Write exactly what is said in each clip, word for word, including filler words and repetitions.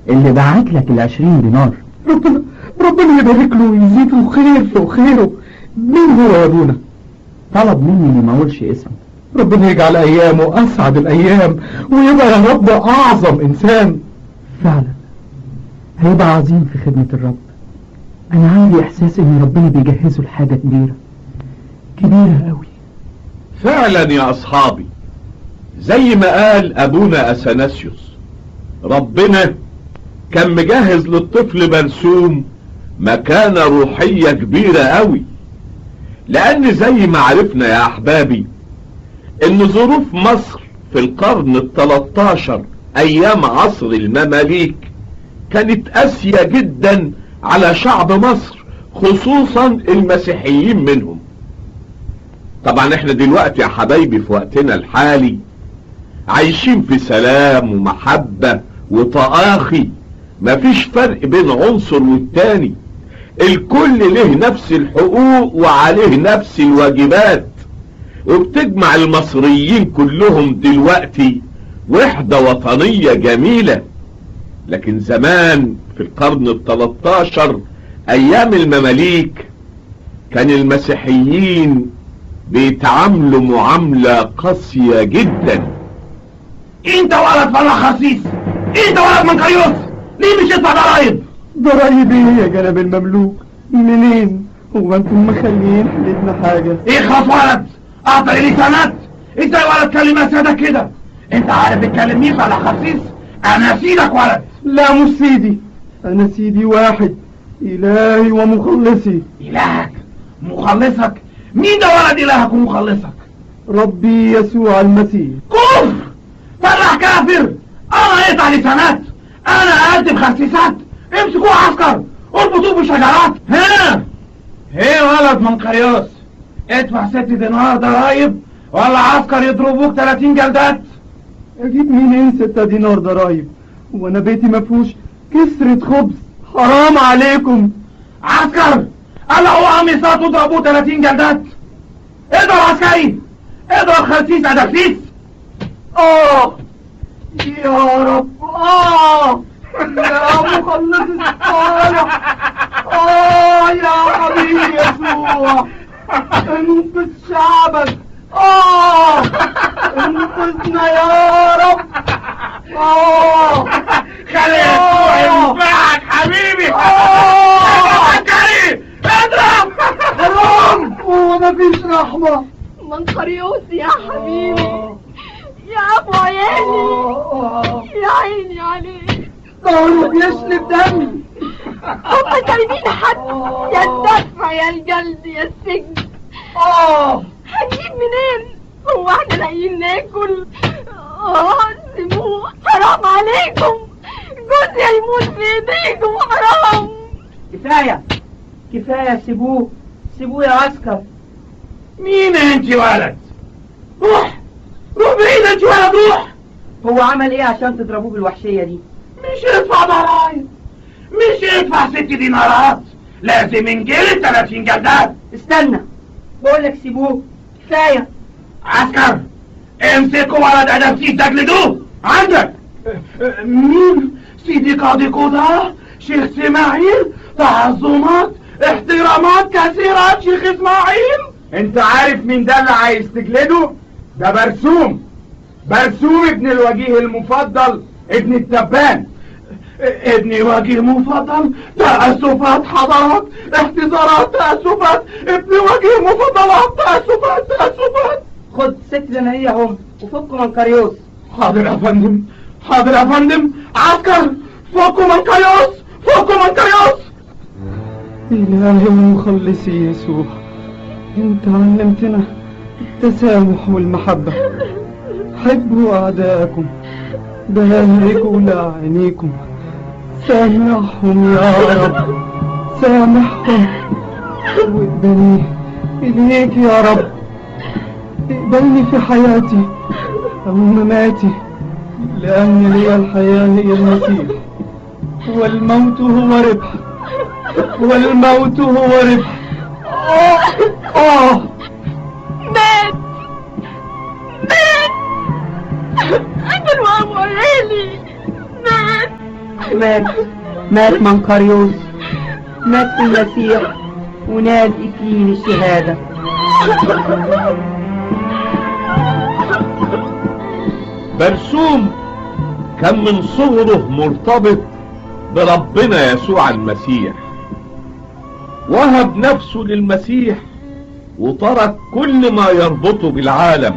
اللي بعت لك العشرين دينار. ربنا ربنا يبارك له ويزيده خير فوق خيره. مين هو يا ابونا؟ طلب مني اني ما اقولش اسمه. ربنا يجعل ايامه اسعد الايام ويبقى يا رب اعظم انسان. فعلا هيبقى عظيم في خدمة الرب. انا عندي احساس ان ربنا بيجهزه لحاجة كبيرة كبيرة قوي. فعلا يا اصحابي، زي ما قال ابونا اثناسيوس، ربنا كان مجهز للطفل برسوم مكانة روحية كبيرة قوي. لان زي ما عرفنا يا احبابي ان ظروف مصر في القرن التلتاشر ايام عصر المماليك كانت قاسية جدا على شعب مصر، خصوصا المسيحيين منهم. طبعا احنا دلوقتي يا حبايبي في وقتنا الحالي عايشين في سلام ومحبة وتآخي، مفيش فرق بين عنصر والتاني، الكل له نفس الحقوق وعليه نفس الواجبات، وبتجمع المصريين كلهم دلوقتي وحدة وطنية جميلة. لكن زمان في القرن التلتاشر ايام المماليك كان المسيحيين بيتعاملوا معاملة قاسية جدا. انت ولد فلا خسيس، انت ولد منكريوس، ليه مش تدفع ضرايب؟ ضرايب ايه يا جناب المملوك؟ منين؟ هو انتم مخليين حلتنا حاجة؟ اخلص ولد، اعطي لي سند. ازاي ولد كلمة سيدك كده؟ انت عارف تتكلم مين فلا خسيس؟ انا سيدك ولد. لا مش سيدي، انا سيدي واحد، الهي ومخلصي. الهك مخلصك؟ مين ده ولد الهك ومخلصك؟ ربي يسوع المسيح. كفر، فرح كافر. انا اقطع لسانات، انا اقدم خسيسات. امسكوه عسكر، اربطوه بشجرات. ها هي ولد منكريوس، ادفع ست دينار ضرايب ولا عسكر يضربوك تلاتين جلدات. اجيب منين ستة دينار ضرايب؟ وانا بيتي مفهوش كسرة خبز. حرام عليكم. عسكر قلعوا قميصات وضربوه تلاتين جلدات. اضرب عسكري، اضرب خسيس ادخسيس. اه يا رب، اه يا مخلص الصالح، اه يا حبيبي يسوع، انقذ شعبك، اه انقذنا يا رب. اه خلي يسوع ينفعك حبيبي. عسكري اضرب. حرام، ومفيش رحمة. منكريوس يا حبيبي، يا ابو عيالي، يا عيني عليك. ضهره بيشلب دمي. هم كارمين حد، يا الدفع يا الجلد يا السجن. اه هنجيب منين؟ هو احنا لاقيين ناكل؟ اه سيبوه، حرام عليكم، جوزي هيموت في ايديكم، حرام. كفاية كفاية، سيبوه سيبوه يا عسكر. مين انت ولد؟ روح روح بعيد انت ولد، روح. هو عمل ايه عشان تضربوه بالوحشية دي؟ مش يدفع ضرايب، مش يدفع ست دينارات، لازم ينجلد تلاتين جلدات. استنى، بقولك سيبوه، كفاية. عسكر امسكوا ولد ادبسيس تجلدوه. عندك مين؟ سيدي قاضي قضاء شيخ اسماعيل، تعظمات احترامات كثيرة شيخ اسماعيل. انت عارف مين ده اللي عايز تجلده؟ ده برسوم، برسوم ابن الوجيه المفضل، ابن التبان. ابني وجيه مفضل، تأسفات حضرات، احتضارات، تأسفات، ابني وجيه مفضلات، تأسفات تأسفات. خد ست دنانية هم وفكوا منكريوس. حاضر يا فندم، حاضر يا فندم. عسكر فكوا منكريوس، فكوا منكريوس. إلهي ومخلصي يسوع، انت علمتنا التسامح والمحبة. حبوا أعداءكم، باركوا لاعنيكم، سامحهم يا رب، سامحهم. واقبلني إليك يا رب، اقبلني في حياتي أو مماتي، لأن لي الحياة هي المسيح، والموت هو ربح، والموت هو ربح. آه آه مات مات، قتلوا ابو عيالي، مات. مات مات منقريوس، مات في المسيح ونال إكليل الشهادة. برسوم كان من صغره مرتبط بربنا يسوع المسيح، وهب نفسه للمسيح وترك كل ما يربطه بالعالم.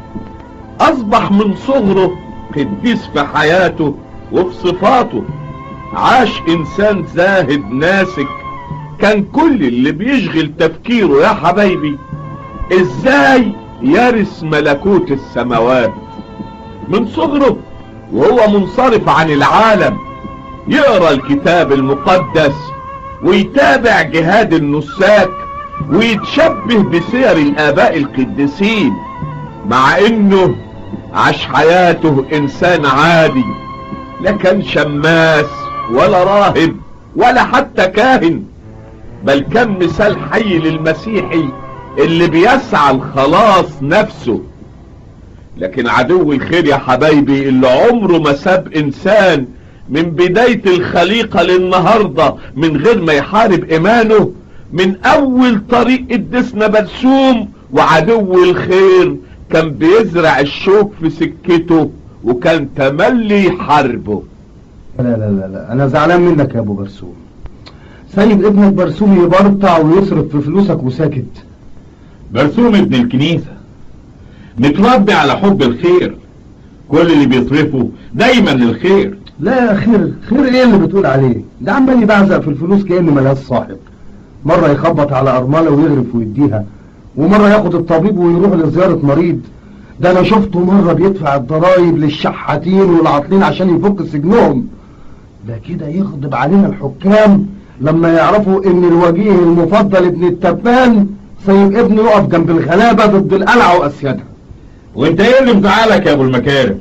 اصبح من صغره قديس في حياته وفي صفاته، عاش انسان زاهد ناسك. كان كل اللي بيشغل تفكيره يا حبايبي ازاي يرث ملكوت السماوات. من صغره وهو منصرف عن العالم يقرأ الكتاب المقدس ويتابع جهاد النساك ويتشبه بسير الآباء القديسين، مع انه عاش حياته انسان عادي، لا كان شماس ولا راهب ولا حتى كاهن، بل كان مثال حي للمسيحي اللي بيسعى لخلاص نفسه. لكن عدو الخير يا حبايبي اللي عمره ما ساب انسان من بداية الخليقة للنهاردة من غير ما يحارب ايمانه، من اول طريق قدسنا برسوم وعدو الخير كان بيزرع الشوك في سكته وكان تملي يحاربه. لا لا لا لا انا زعلان منك يا ابو برسوم. سيد ابنك برسوم يبرطع ويصرف في فلوسك وساكت. برسوم ابن الكنيسة متربي على حب الخير، كل اللي بيصرفه دايما للخير. لا خير خير ايه اللي بتقول عليه؟ ده عمال يبعزق في الفلوس كأنه ملهاش صاحب. مرة يخبط على أرملة ويغرف ويديها، ومرة ياخد الطبيب ويروح لزيارة مريض. ده انا شفته مرة بيدفع الضرايب للشحاتين والعاطلين عشان يفك سجنهم. ده كده يغضب علينا الحكام لما يعرفوا ان الوجيه المفضل ابن التبان سيب ابنه يقف جنب الغلابة ضد القلعة واسيادها. وانت ايه اللي مزعلك يا ابو المكارم؟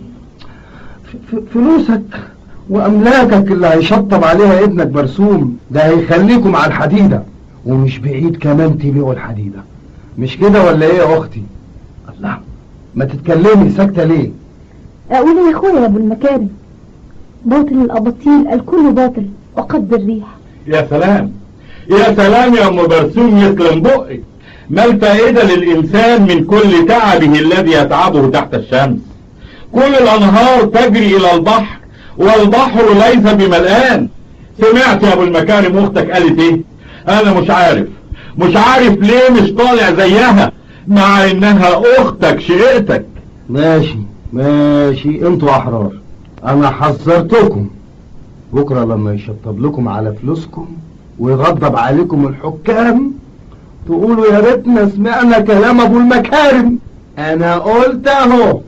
فلوسك واملاكك اللي هيشطب عليها ابنك برسوم، ده هيخليكم على الحديدة، ومش بعيد كمان تبيعوا الحديدة. مش كده ولا ايه يا اختي؟ الله، ما تتكلمي ساكتة ليه؟ اقول يا اخويا يا ابو المكارم، باطل الاباطيل الكل باطل وقد الريح. يا سلام يا سلام يا ام برسوم، يسلم بقك. ما الفائدة للإنسان من كل تعبه الذي يتعبه تحت الشمس؟ كل الأنهار تجري إلى البحر والبحر ليس بملآن. سمعت يا أبو المكارم أختك قالت إيه؟ أنا مش عارف مش عارف ليه مش طالع زيها مع إنها أختك شقتك. ماشي ماشي انتوا أحرار، أنا حذرتكم. بكرة لما يشطب لكم على فلوسكم ويغضب عليكم الحكام تقولوا يا ريتنا سمعنا كلام ابو المكارم. انا قلت اهو.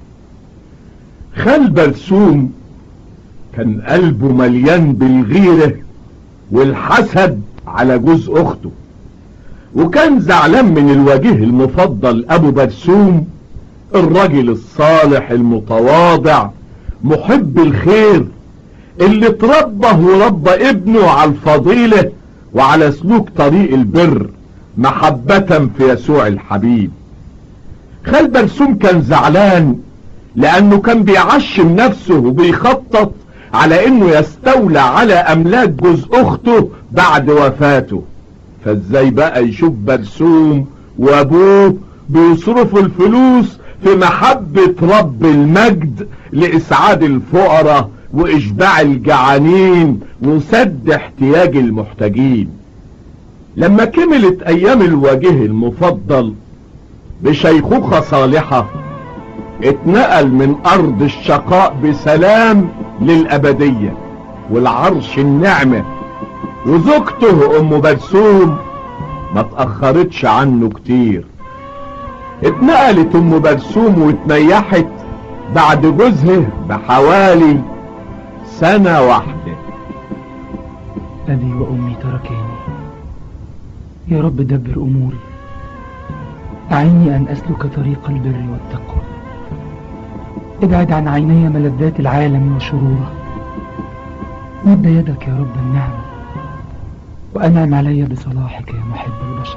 خال برسوم كان قلبه مليان بالغيرة والحسد على جوز اخته، وكان زعلان من الوجيه المفضل ابو برسوم، الرجل الصالح المتواضع محب الخير اللي تربى وربى ابنه على الفضيلة وعلى سلوك طريق البر محبة في يسوع الحبيب. خال برسوم كان زعلان لانه كان بيعشم نفسه وبيخطط على انه يستولى على املاك جوز اخته بعد وفاته. فازاي بقى يشوف برسوم وابوه بيصرفوا الفلوس في محبة رب المجد لاسعاد الفقراء واشباع الجعانين وسد احتياج المحتاجين. لما كملت ايام الوجيه المفضل بشيخوخة صالحة اتنقل من ارض الشقاء بسلام للابدية والعرش النعمة، وزوجته ام برسوم ما تأخرتش عنه كتير. اتنقلت ام برسوم واتنيحت بعد جوزها بحوالي سنة واحدة. أبي وأمي تركاني، يا رب دبر أموري، أعني أن أسلك طريق البر والتقوى، ابعد عن عيني ملذات العالم وشروره، مد يدك يا رب النعمة وأنعم علي بصلاحك يا محب البشر،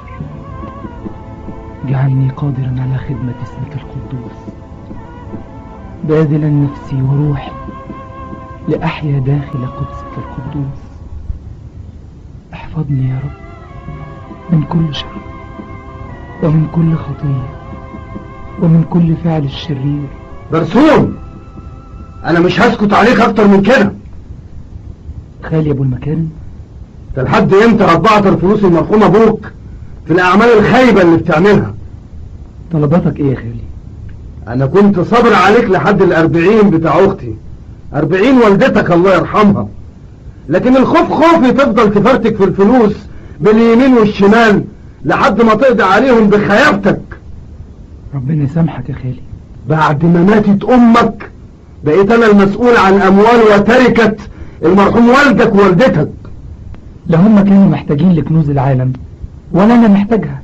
جعلني قادرا على خدمة اسمك القدوس، باذلا نفسي وروحي لأحيا داخل قدسك القدوس. احفظني يا رب من كل شر ومن كل خطية ومن كل فعل الشرير. برسوم، انا مش هسكت عليك اكتر من كده. خالي ابو المكارم، انت لحد امتى هتبعتر فلوس المرحوم ابوك في الاعمال الخايبة اللي بتعملها؟ طلباتك ايه يا خالي؟ انا كنت صابر عليك لحد الاربعين بتاع اختي، اربعين والدتك الله يرحمها، لكن الخوف خوفي تفضل تفرتك في الفلوس باليمين والشمال لحد ما تقضي عليهم بخيابتك. ربنا يسامحك يا خالي. بعد ما ماتت امك بقيت انا المسؤول عن اموال وتركة المرحوم والدك ووالدتك. لا هم كانوا محتاجين لكنوز العالم ولا انا محتاجها.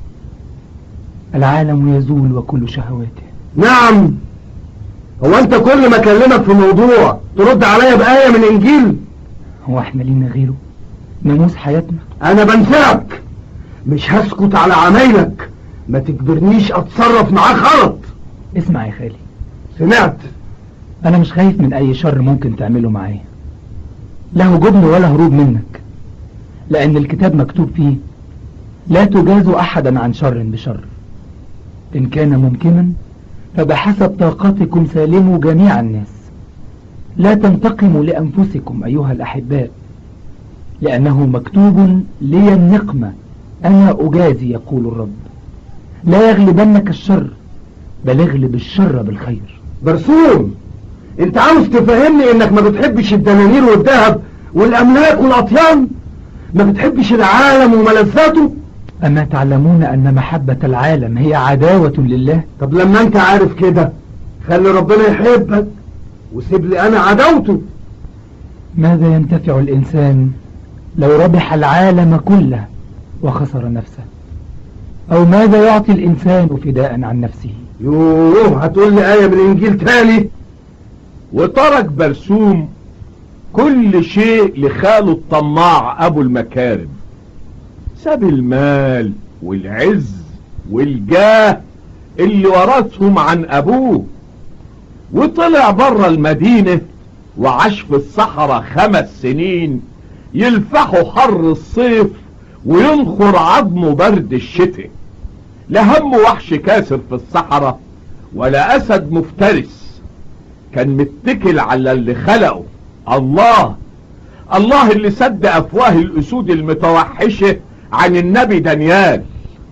العالم يزول وكل شهواته. نعم، هو انت كل ما اكلمك في موضوع ترد عليا بآية من انجيل؟ هو احنا لينا غيره ناموس حياتنا؟ انا بنساك، مش هسكت على عمايلك، ما تجبرنيش اتصرف معاك غلط. اسمع يا خالي. سمعت. انا مش خايف من اي شر ممكن تعمله معايا، لا هجوم ولا هروب منك، لان الكتاب مكتوب فيه لا تجازوا احدا عن شر بشر، ان كان ممكنا فبحسب طاقتكم سالموا جميع الناس، لا تنتقموا لأنفسكم أيها الأحباء، لأنه مكتوب لي النقمة أنا أجازي يقول الرب. لا يغلبنك الشر بل اغلب الشر بالخير. برسوم، انت عاوز تفهمني انك ما بتحبش الدنانير والذهب والأملاك والأطيان؟ ما بتحبش العالم وملذاته؟ أما تعلمون أن محبة العالم هي عداوة لله؟ طب لما انت عارف كده خلي ربنا يحبك وسيب لي انا عداوته. ماذا ينتفع الإنسان لو ربح العالم كله وخسر نفسه؟ أو ماذا يعطي الإنسان فداء عن نفسه؟ يوه، هتقول لي آية من الإنجيل تاني؟ وترك برسوم كل شيء لخاله الطماع أبو المكارم، ساب المال والعز والجاه اللي ورثهم عن أبوه، وطلع بره المدينة وعاش في الصحراء خمس سنين يلفحوا حر الصيف وينخر عظمه برد الشتاء. لا هم وحش كاسر في الصحراء ولا أسد مفترس، كان متكل على اللي خلقه الله، الله اللي سد أفواه الأسود المتوحشة عن النبي دانيال.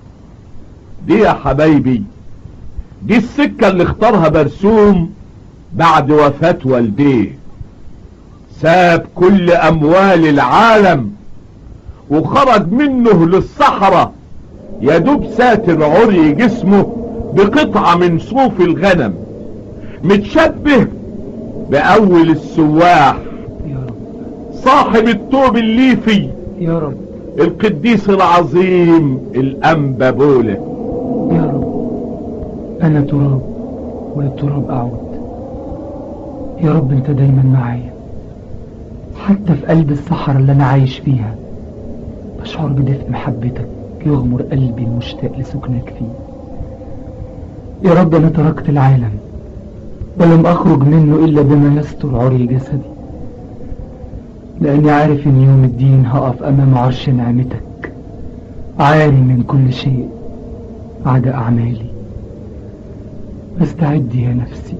دي يا حبايبي دي السكة اللي اختارها برسوم بعد وفاة والديه. ساب كل أموال العالم وخرج منه للصحراء يدوب ساتر عري جسمه بقطعة من صوف الغنم، متشبه بأول السواح يا رب، صاحب الثوب الليفي يا رب، القديس العظيم الأنبا بوله. يا رب أنا تراب وللتراب أعود. يا رب أنت دايما معايا، حتى في قلب الصحراء اللي أنا عايش فيها بشعر بدفء محبتك يغمر قلبي المشتاق لسكنك فيه. يا رب أنا تركت العالم ولم أخرج منه إلا بما يستر عري جسدي، لأني عارف إن يوم الدين هقف أمام عرش نعمتك عاري من كل شيء عدا أعمالي. فاستعدي يا نفسي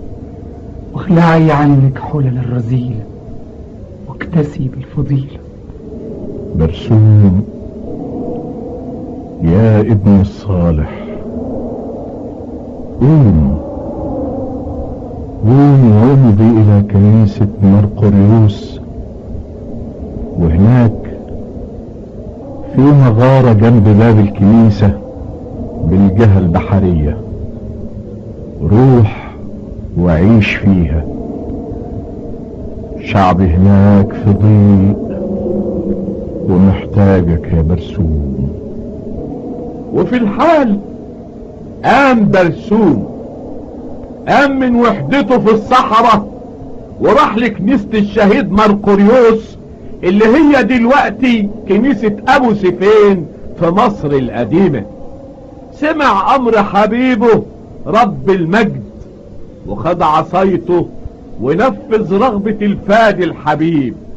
واخلعي عنك حلل الرذيلة واكتسي بالفضيلة. برسوم يا ابن الصالح، قوم قوم وامضي إلى كنيسة مرقريوس، وهناك في مغارة جنب باب الكنيسة بالجهة البحرية، روح وعيش فيها. شعب هناك في ضيق ومحتاجك يا برسوم. وفي الحال قام برسوم، قام من وحدته في الصحراء وراح لكنيسة الشهيد مرقريوس اللي هي دلوقتي كنيسة ابو سيفين في مصر القديمة. سمع امر حبيبه رب المجد وخد عصايته ونفذ رغبة الفادي الحبيب.